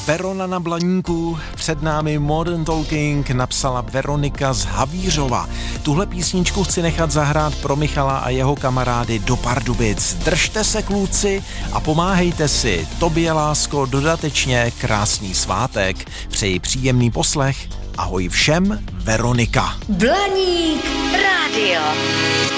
Verona na Blaníku, před námi Modern Talking, napsala Veronika z Havířova. Tuhle písničku chci nechat zahrát pro Michala a jeho kamarády do Pardubic. Držte se, kluci, a pomáhejte si. Tobě, lásko, dodatečně krásný svátek. Přeji příjemný poslech. Ahoj všem, Veronika. Blaník rádio.